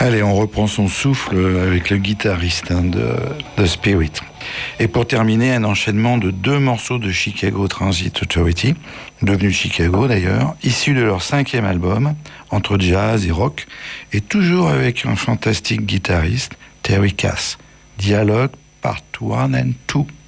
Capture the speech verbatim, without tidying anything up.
Allez, on reprend son souffle avec le guitariste hein, de, de Spirit. Et pour terminer, un enchaînement de deux morceaux de Chicago Transit Authority, devenu Chicago d'ailleurs, issus de leur cinquième album, entre jazz et rock, et toujours avec un fantastique guitariste, Terry Kath. Dialogue Part one and two.